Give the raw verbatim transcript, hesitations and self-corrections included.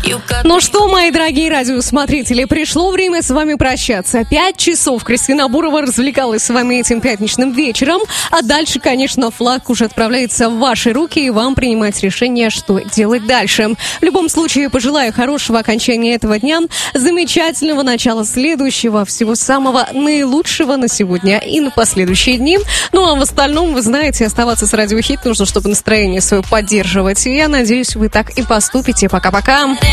Ну что, мои дорогие радиосмотрители, пришло время с вами прощаться. Пять часов Кристина Бурова развлекалась с вами этим пятничным вечером, а дальше, конечно, флаг уже отправляется в ваши руки, и вам принимать решение, что делать дальше. В любом случае, пожелаю хорошего окончания этого дня, замечательного начала следующего, всего самого наилучшего на сегодня и на последующие дни. Ну а в остальном, вы знаете, оставаться с Радио Хит нужно, чтобы настроение свое поддерживать. И я надеюсь, вы так и поступите. Пока-пока.